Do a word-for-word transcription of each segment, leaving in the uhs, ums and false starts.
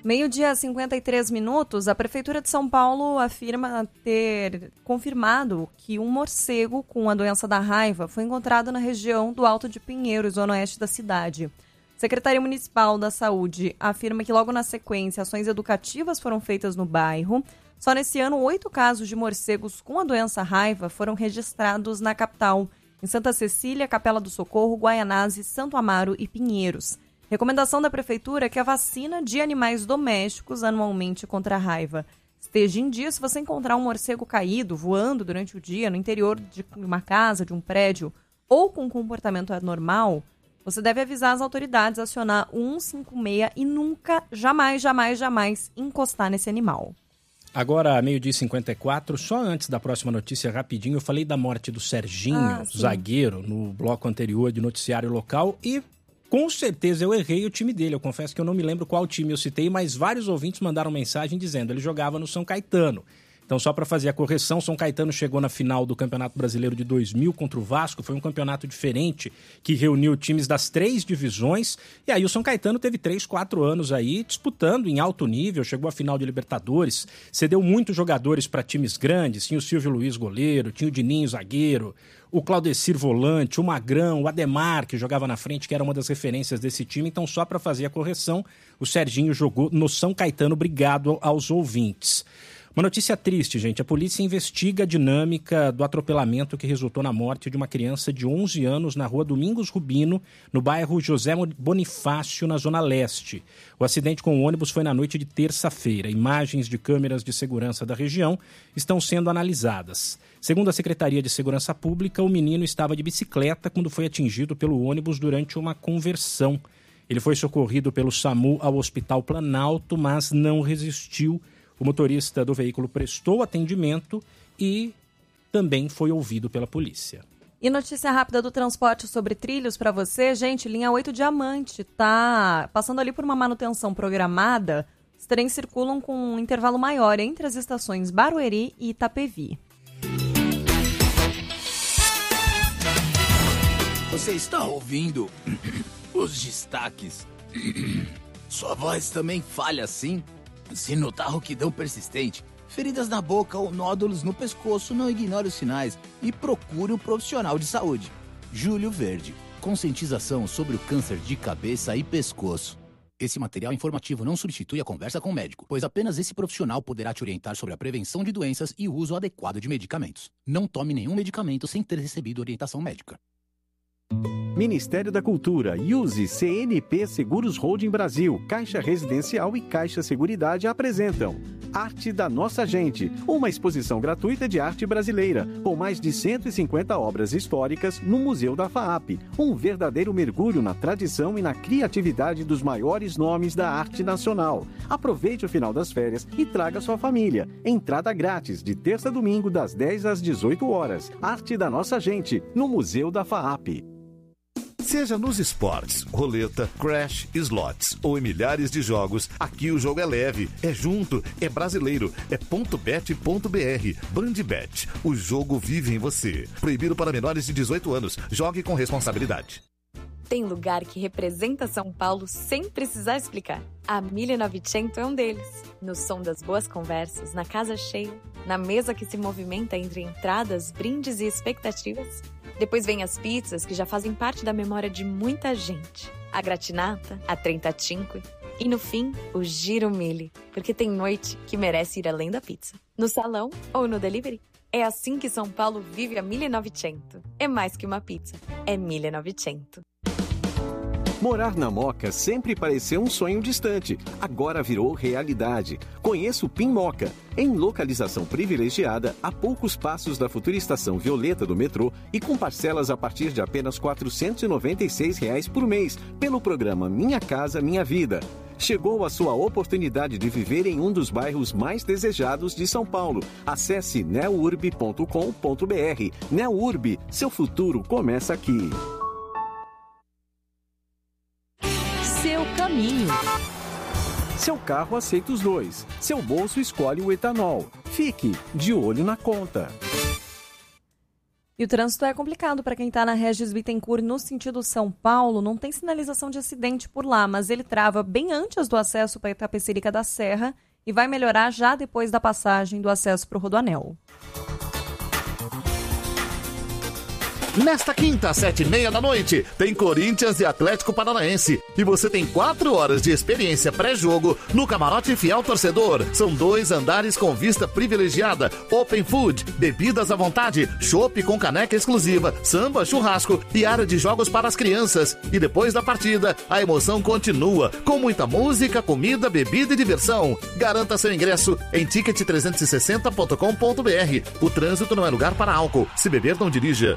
Meio-dia, cinquenta e três minutos, a Prefeitura de São Paulo afirma ter confirmado que um morcego com a doença da raiva foi encontrado na região do Alto de Pinheiros, zona oeste da cidade. A Secretaria Municipal da Saúde afirma que logo na sequência ações educativas foram feitas no bairro. Só nesse ano, oito casos de morcegos com a doença raiva foram registrados na capital, em Santa Cecília, Capela do Socorro, Guaianazes, Santo Amaro e Pinheiros. Recomendação da Prefeitura é que a vacina de animais domésticos anualmente contra a raiva esteja em dia. Se você encontrar um morcego caído, voando durante o dia no interior de uma casa, de um prédio, ou com um comportamento anormal, você deve avisar as autoridades, acionar o cento e cinquenta e seis e nunca, jamais, jamais, jamais encostar nesse animal. Agora, meio-dia e cinquenta e quatro, só antes da próxima notícia, rapidinho, eu falei da morte do Serginho, ah, zagueiro, no bloco anterior de noticiário local e... com certeza eu errei o time dele, eu confesso que eu não me lembro qual time eu citei, mas vários ouvintes mandaram mensagem dizendo que ele jogava no São Caetano. Então, só para fazer a correção, São Caetano chegou na final do Campeonato Brasileiro de dois mil contra o Vasco, foi um campeonato diferente que reuniu times das três divisões, e aí o São Caetano teve três, quatro anos aí disputando em alto nível, chegou à final de Libertadores, cedeu muitos jogadores para times grandes, tinha o Silvio Luiz goleiro, tinha o Dininho zagueiro, o Claudecir volante, o Magrão, o Ademar, que jogava na frente, que era uma das referências desse time. Então, só para fazer a correção, o Serginho jogou no São Caetano. Obrigado aos ouvintes. Uma notícia triste, gente. A polícia investiga a dinâmica do atropelamento que resultou na morte de uma criança de onze anos na rua Domingos Rubino, no bairro José Bonifácio, na Zona Leste. O acidente com o ônibus foi na noite de terça-feira. Imagens de câmeras de segurança da região estão sendo analisadas. Segundo a Secretaria de Segurança Pública, o menino estava de bicicleta quando foi atingido pelo ônibus durante uma conversão. Ele foi socorrido pelo SAMU ao Hospital Planalto, mas não resistiu. O motorista do veículo prestou atendimento e também foi ouvido pela polícia. E notícia rápida do transporte sobre trilhos para você, gente. Linha oito Diamante tá passando ali por uma manutenção programada. Os trens circulam com um intervalo maior entre as estações Barueri e Itapevi. Você está ouvindo os destaques? Sua voz também falha assim? Se notar rouquidão persistente, feridas na boca ou nódulos no pescoço, não ignore os sinais e procure um profissional de saúde. Júlio Verde, conscientização sobre o câncer de cabeça e pescoço. Esse material informativo não substitui a conversa com o médico, pois apenas esse profissional poderá te orientar sobre a prevenção de doenças e o uso adequado de medicamentos. Não tome nenhum medicamento sem ter recebido orientação médica. Ministério da Cultura, Use, C N P Seguros Holding Brasil, Caixa Residencial e Caixa Seguridade apresentam Arte da Nossa Gente, uma exposição gratuita de arte brasileira, com mais de cento e cinquenta obras históricas no Museu da FAAP, um verdadeiro mergulho na tradição e na criatividade dos maiores nomes da arte nacional. Aproveite o final das férias e traga sua família. Entrada grátis, de terça a domingo, das dez às dezoito horas. Arte da Nossa Gente, no Museu da FAAP. Seja nos esportes, roleta, crash, slots ou em milhares de jogos, aqui o jogo é leve, é junto, é brasileiro, é ponto bet ponto b r. Bandbet, o jogo vive em você. Proibido para menores de dezoito anos. Jogue com responsabilidade. Tem lugar que representa São Paulo sem precisar explicar. A mille e novecento é um deles. No som das boas conversas, na casa cheia, na mesa que se movimenta entre entradas, brindes e expectativas. Depois vem as pizzas que já fazem parte da memória de muita gente. A gratinata, a trentacinque e, no fim, o giro mille. Porque tem noite que merece ir além da pizza. No salão ou no delivery. É assim que São Paulo vive a mille e novecento. É mais que uma pizza. É mille e novecento. Morar na Moca sempre pareceu um sonho distante, agora virou realidade. Conheça o Pin Moca, em localização privilegiada, a poucos passos da futura estação Violeta do metrô e com parcelas a partir de apenas quatrocentos e noventa e seis reais por mês, pelo programa Minha Casa Minha Vida. Chegou a sua oportunidade de viver em um dos bairros mais desejados de São Paulo. Acesse neourb ponto com ponto b r. Neourb, seu futuro começa aqui. Seu caminho. Seu carro aceita os dois. Seu bolso escolhe o etanol. Fique de olho na conta. E o trânsito é complicado para quem está na Regis Bittencourt no sentido São Paulo. Não tem sinalização de acidente por lá, mas ele trava bem antes do acesso para Itapecerica da Serra e vai melhorar já depois da passagem do acesso para o Rodoanel. Nesta quinta, às sete e meia da noite, tem Corinthians e Atlético Paranaense. E você tem quatro horas de experiência pré-jogo no Camarote Fiel Torcedor. São dois andares com vista privilegiada, open food, bebidas à vontade, chopp com caneca exclusiva, samba, churrasco e área de jogos para as crianças. E depois da partida, a emoção continua, com muita música, comida, bebida e diversão. Garanta seu ingresso em ticket trezentos e sessenta ponto com ponto b r. O trânsito não é lugar para álcool. Se beber, não dirija.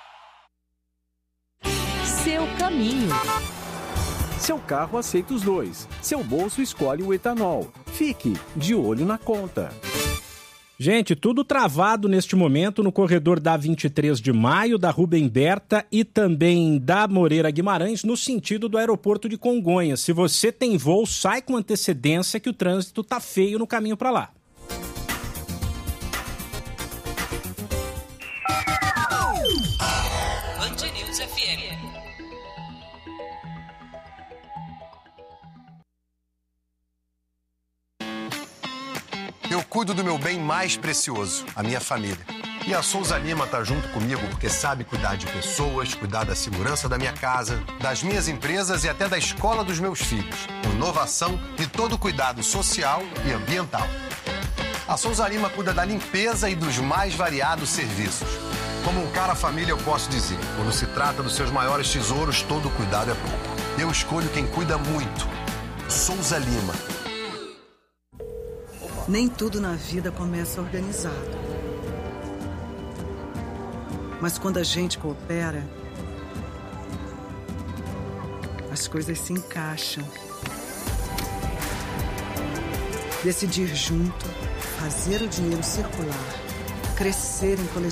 Seu caminho. Seu carro aceita os dois. Seu bolso escolhe o etanol. Fique de olho na conta. Gente, tudo travado neste momento no corredor da vinte e três de maio, da Rubem Berta e também da Moreira Guimarães, no sentido do aeroporto de Congonhas. Se você tem voo, sai com antecedência que o trânsito tá feio no caminho para lá. Band News F M. Eu cuido do meu bem mais precioso, a minha família. E a Souza Lima tá junto comigo porque sabe cuidar de pessoas, cuidar da segurança da minha casa, das minhas empresas e até da escola dos meus filhos. Com inovação e todo cuidado social e ambiental. A Souza Lima cuida da limpeza e dos mais variados serviços. Como um cara família, eu posso dizer, quando se trata dos seus maiores tesouros, todo cuidado é pouco. Eu escolho quem cuida muito. Souza Lima. Nem tudo na vida começa organizado. Mas quando a gente coopera, as coisas se encaixam. Decidir junto, fazer o dinheiro circular, crescer em coletivo.